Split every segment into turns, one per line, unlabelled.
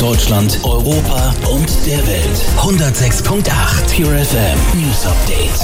Deutschland, Europa und der Welt. 106.8 Pure FM News Update.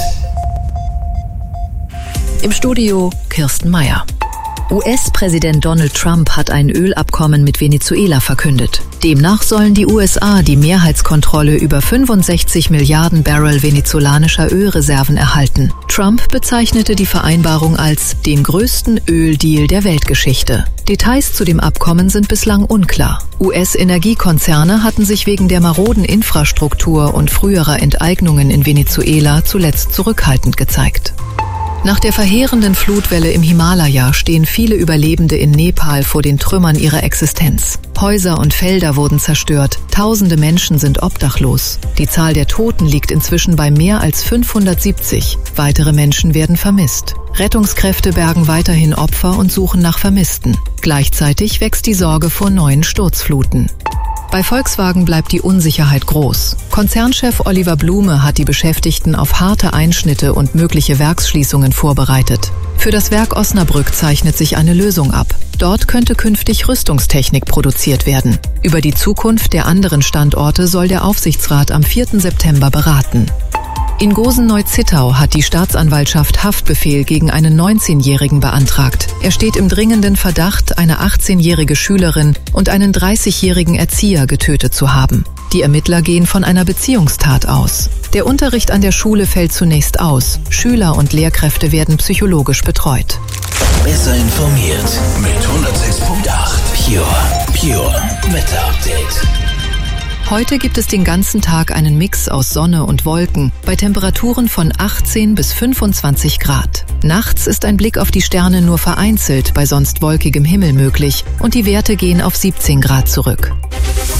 Im Studio Kirsten Meyer. US-Präsident Donald Trump hat ein Ölabkommen mit Venezuela verkündet. Demnach sollen die USA die Mehrheitskontrolle über 65 Milliarden Barrel venezolanischer Ölreserven erhalten. Trump bezeichnete die Vereinbarung als den größten Öldeal der Weltgeschichte. Details zu dem Abkommen sind bislang unklar. US-Energiekonzerne hatten sich wegen der maroden Infrastruktur und früherer Enteignungen in Venezuela zuletzt zurückhaltend gezeigt. Nach der verheerenden Flutwelle im Himalaya stehen viele Überlebende in Nepal vor den Trümmern ihrer Existenz. Häuser und Felder wurden zerstört, tausende Menschen sind obdachlos. Die Zahl der Toten liegt inzwischen bei mehr als 570. Weitere Menschen werden vermisst. Rettungskräfte bergen weiterhin Opfer und suchen nach Vermissten. Gleichzeitig wächst die Sorge vor neuen Sturzfluten. Bei Volkswagen bleibt die Unsicherheit groß. Konzernchef Oliver Blume hat die Beschäftigten auf harte Einschnitte und mögliche Werksschließungen vorbereitet. Für das Werk Osnabrück zeichnet sich eine Lösung ab. Dort könnte künftig Rüstungstechnik produziert werden. Über die Zukunft der anderen Standorte soll der Aufsichtsrat am 4. September beraten. In Gosen-Neu-Zittau hat die Staatsanwaltschaft Haftbefehl gegen einen 19-Jährigen beantragt. Er steht im dringenden Verdacht, eine 18-jährige Schülerin und einen 30-jährigen Erzieher getötet zu haben. Die Ermittler gehen von einer Beziehungstat aus. Der Unterricht an der Schule fällt zunächst aus. Schüler und Lehrkräfte werden psychologisch betreut.
Besser informiert mit 106.8 Pure Wetter Update.
Heute gibt es den ganzen Tag einen Mix aus Sonne und Wolken bei Temperaturen von 18 bis 25 Grad. Nachts ist ein Blick auf die Sterne nur vereinzelt bei sonst wolkigem Himmel möglich und die Werte gehen auf 17 Grad zurück.